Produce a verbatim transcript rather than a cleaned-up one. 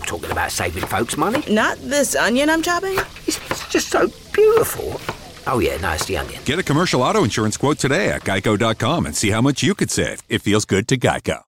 talking about saving folks money. Not this onion I'm chopping. It's, it's just so beautiful. Oh, yeah, no, it's the onion. Get a commercial auto insurance quote today at geico dot com and see how much you could save. It feels good to Geico.